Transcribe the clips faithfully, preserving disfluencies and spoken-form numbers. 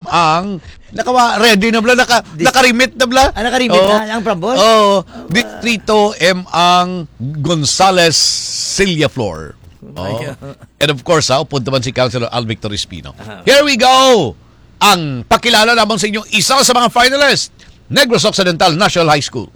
ang nakawa ready na bla naka naka-remit na bla. Ah, naka-remit oh, na ang Prambos? Oh, Distrito M ang Gonzales Sillaflor. Oh. And of course, ha, upunta man si Councilor Al Victor Espino. Here we go! Ang pakilala naman sa inyo isa sa mga finalist, Negros Occidental National High School.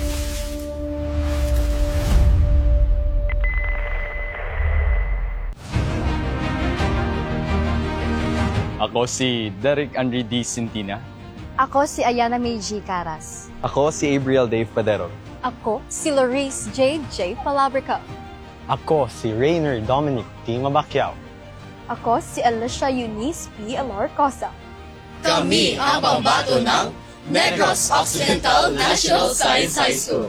Ako si Derek Andre D. Sintina. Ako si Ayana May G. Caras. Ako si Abriel Dave Padero. Ako si Larice J. J. Palabrica. Ako si Rainer Dominic T. Mabakyao. Ako si Alicia Eunice P. Alarcosa. Kami ang pambato ng Negros Occidental National Science High School.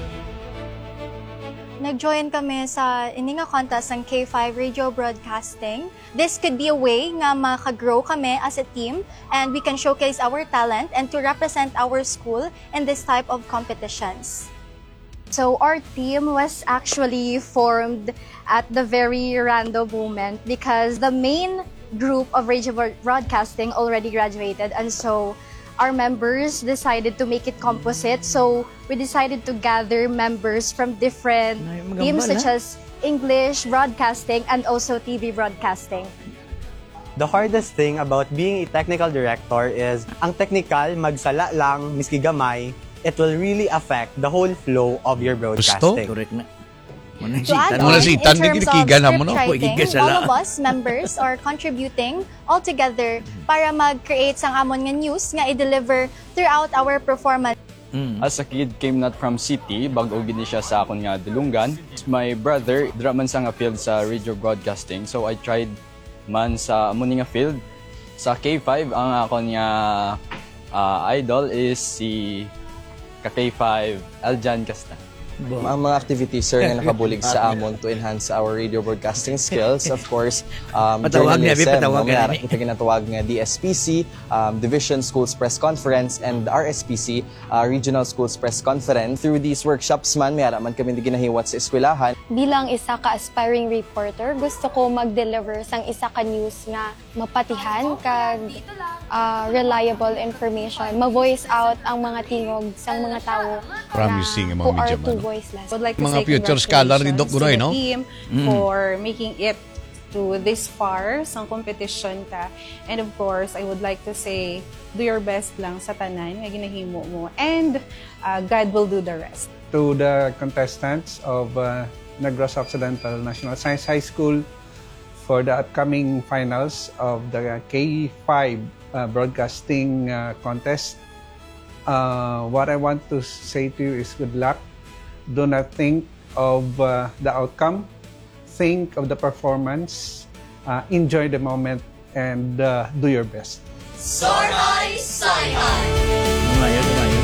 Nag-join kami sa ininga contest ng K five Radio Broadcasting. This could be a way nga maka-grow kami as a team and we can showcase our talent and to represent our school in this type of competitions. So our team was actually formed at the very random moment because the main group of radio broadcasting already graduated, and so our members decided to make it composite. So we decided to gather members from different teams such as English broadcasting and also T V broadcasting. The hardest thing about being a technical director is ang technical, magsala lang, miski gamay, it will really affect the whole flow of your broadcasting. Correct na. To add Wala on, si in Tan, di terms of kinikigan script mo, no? writing, Kikisala. all of us members are contributing all together para mag-create sang amon nga news nga i-deliver throughout our performance. As a kid, came not from city, bago gini siya sa akon nga dulungan. My brother, dra man sa nga field sa radio broadcasting, so I tried man sa amon nga field. Sa K five, ang akon nga uh, idol is si ka K five, Aljan Casta. Ang mga activities, sir, na nakabulig sa amon to enhance our radio broadcasting skills. Of course, um, patawag niya, journalism, patawag no, niya. ito ginatawag nga D S P C, um, Division Schools Press Conference, and R S P C, uh, Regional Schools Press Conference. Through these workshops man, may araman kami di ginahiwat sa eskwelahan. Bilang isa ka aspiring reporter, gusto ko mag-deliver sang isa ka news nga mapatihan kag uh, reliable information. Ma-voice out ang mga tingog sang mga tao Promising na ang mga who are media man. too voiceless. I would like to Mga say future scholar ni Doc Gunoy, no? congratulations to the team for making it to this far sa competition ka. And of course, I would like to say, do your best lang sa tanan nga ginahimo mo. And uh, God will do the rest. To the contestants of uh, Negros Occidental National Science High School for the upcoming finals of the K five uh, broadcasting uh, contest. Uh, what I want to say to you is good luck. Do not think of uh, the outcome. Think of the performance. Uh, enjoy the moment and uh, do your best. Soar High, Sci High! Umayon, umayon.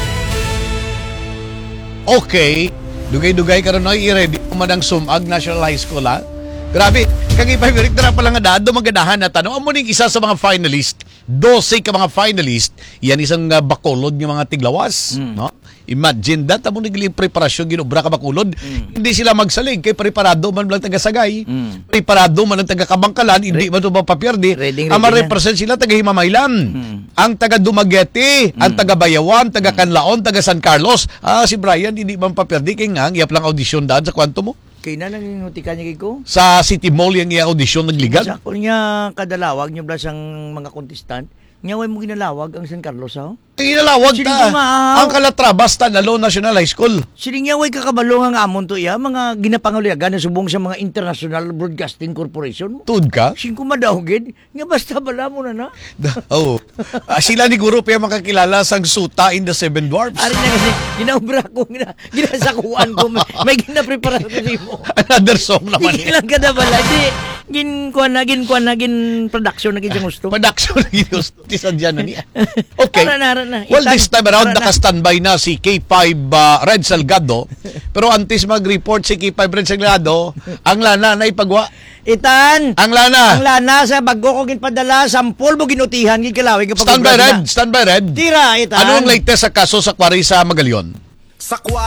Okay, dugay-dugay ka rin no, i-ready mo man ang Sumag National High School, ha? Grabe, kagipay-virik na pala nga dado magadahan na tanong. Amo ning isa sa mga finalist, dose ka mga finalist, yan isang uh, bakulod ng mga tiglawas, Mm. no? Imagine that, amo ning preparasyon ginobra ka bakulod. Mm. Hindi sila magsalig kay preparado man lang taga-sagay. Mm. Preparado man lang taga-kabangkalan, hindi man to mapapierdi. Ready, ready Ang na. ma-represent sila taga-Himamaylan. Mm. Ang taga-Dumaguete, ang taga-Bayawan, taga-Canlaon, taga-San Carlos. Ah, si Brian, hindi man papierdi kay nga, iyap lang audition daan sa kwanto mo. Kaya na lang yung hutikan niya kay ko. Sa City Mall yung iya audition nagligan. Sa kung niya kadalawag niya blas ang mga contestant, niya way mo ginalawag ang San Carlos, ha? Tinalawag Sige ta. ko nga. Ang Calatrava Standalone National High School. Siling niya way kakabalo nga amon to iya, mga ginapanguliagan na subong sa mga International Broadcasting Corporation. Tuod ka? Sing kumadawgid, nga basta bala mo na na. Oo. Ah, sila ni Guru pa makakilala sang Suta in the Seven Dwarfs. Ari na kasi, ginaubra ko, gina, ginasakuan ko, may, may ginaprepara ko mo. Another song naman. Hindi lang ka na bala, di, ginkuan na, ginkuan na, gin production na gin gusto. Production na ginusto. Tisan dyan na niya. Okay. Ara na, ara na. Well, Itan, this time around, ara na. naka-standby na si K five uh, Red Salgado. Pero antes mag-report si K five Red Salgado, ang lana na ipagwa. Itan! Ang lana. Ang lana sa bago ko ginpadala, sampol mo ginutihan, gikalawin kapag Standby Red. Standby Red. Tira, Itan. Ano ang latest sa kaso sa kwari sa Magallaon? Sa